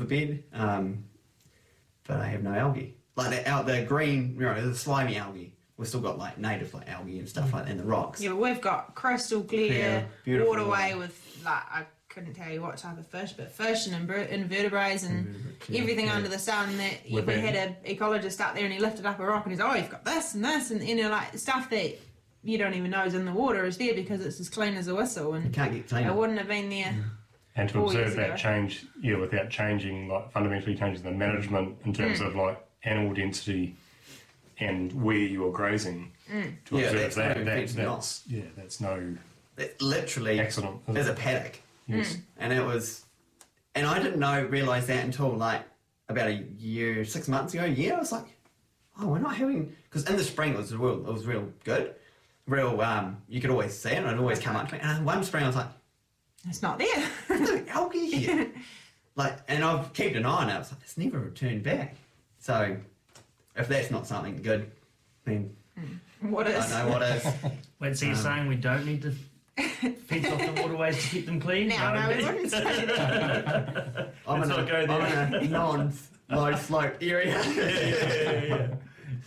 bed, but I have no algae. Like the green, the slimy algae. We've still got like native like algae and stuff like that in the rocks. Yeah, we've got crystal clear beautiful waterway with like I couldn't tell you what type of fish, but fish and invertebrates and everything under the sun. That we had an ecologist up there and he lifted up a rock and he's you've got this and this and like stuff that you don't even know is in the water is there because it's as clean as a whistle and you can't get cleaner. It wouldn't have been there. And to observe that change, without changing, like fundamentally changing the management in terms of like animal density and where you are grazing, to observe that's no it literally accident. There's a paddock. Yes. And I didn't realise that until like about 6 months ago, I was like, we're not having, because in the spring it was real good. You could always see it and I'd always come up to me. And one spring I was like, it's not there. There's no algae here. And I've kept an eye on it. I was like, it's never returned back. So if that's not something good, then what is? I know what is. Wait, so you're saying we don't need to fence off the waterways to keep them clean? No, we wouldn't say that. I'm in a non-low slope area.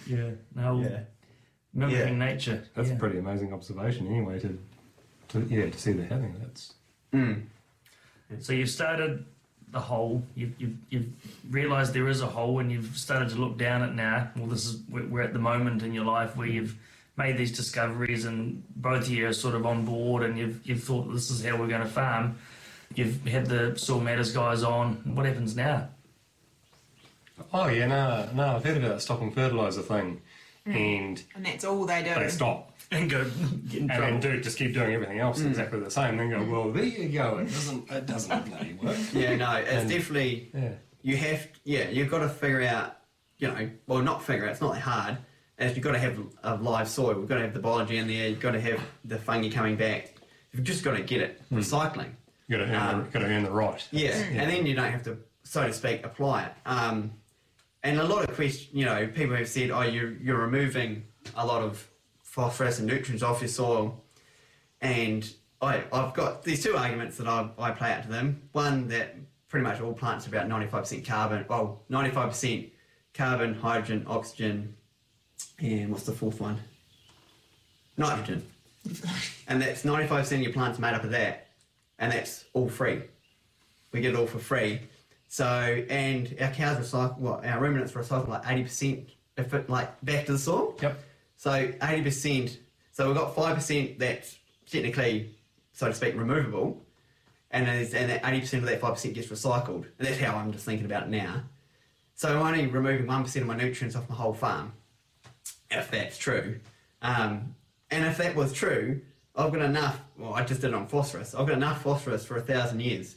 Mimicking nature. That's a pretty amazing observation anyway to see that happening. That's So you've started the hole, you've realised there is a hole and you've started to look down it now. Well, this is we're at the moment in your life where you've made these discoveries and both of you are sort of on board and you've thought this is how we're going to farm. You've had the Soil Matters guys on. What happens now? No, I've heard about the stopping fertiliser thing, and that's all they do. They stop and go get in trouble. And then just keep doing everything else exactly the same. Then go, well, there you go. It doesn't bloody work. Yeah, no, it's definitely. You've got to figure out. Not figure out. It's not that hard. As you've got to have a live soil. We've got to have the biology in there. You've got to have the fungi coming back. You've just got to get it recycling. You've got to earn the right. Yeah, and then you don't have to, so to speak, apply it. And a lot of questions, people have said, you're removing a lot of phosphorus and nutrients off your soil. And I've got these two arguments that I play out to them. One, that pretty much all plants are about 95% carbon. Well, 95% carbon, hydrogen, oxygen, and what's the fourth one? Nitrogen. And that's 95% of your plants made up of that. And that's all free. We get it all for free. So, and our cows recycle, our ruminants recycle like 80% if it back to the soil. Yep. So 80%, so we've got 5% that's technically, so to speak, removable, and that 80% of that 5% gets recycled. And that's how I'm just thinking about it now. So I'm only removing 1% of my nutrients off my whole farm, if that's true. And if that was true, I've got enough, I just did it on phosphorus, I've got enough phosphorus for 1,000 years.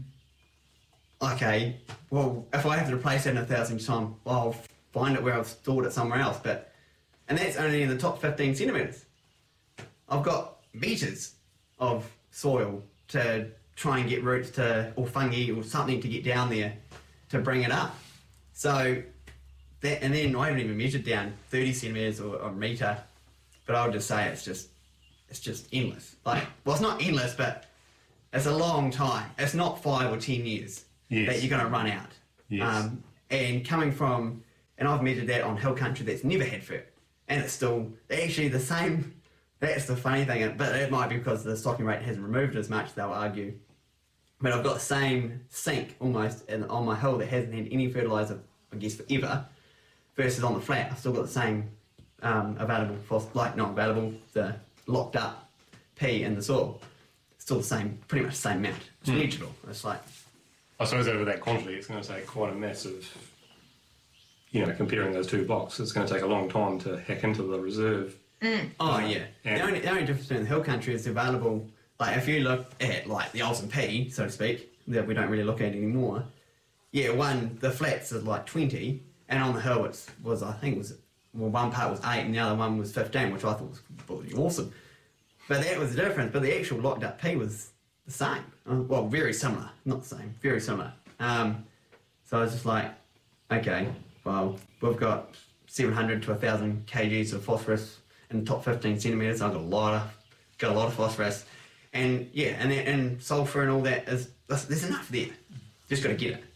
Okay, well, if I have to replace it in 1,000 years' time, I'll find it where I've stored it somewhere else. And that's only in the top 15 centimetres. I've got metres of soil to try and get roots or fungi or something to get down there to bring it up. So that, and then I haven't even measured down 30 centimetres or a metre, but I would just say it's just endless. It's not endless, but it's a long time. It's not 5 or 10 years that you're going to run out. Yes. And coming from, and I've measured that on hill country that's never had fert, and it's still actually the same. That's the funny thing, but it might be because the stocking rate hasn't removed as much, they'll argue. But I've got the same sink almost on my hill that hasn't had any fertiliser, I guess, forever, versus on the flat. I've still got the same the locked up pea in the soil. It's still the same, pretty much the same amount. It's neutral. It's I suppose over that quantity, it's going to take quite a massive, comparing those two blocks, it's going to take a long time to hack into the reserve. Oh, yeah. The only difference between the hill country is available, if you look at, the Olsen P, so to speak, that we don't really look at anymore, the flats are 20, and on the hill one part was 8 and the other one was 15, which I thought was bloody awesome. But that was the difference, but the actual locked up P was the same. Well, very similar. Not the same, very similar. So I was just okay, well, we've got 700 to 1,000 kgs of phosphorus in the top 15 centimetres. I've got a lot of phosphorus. And and sulphur and all that there's enough there. Just got to get it.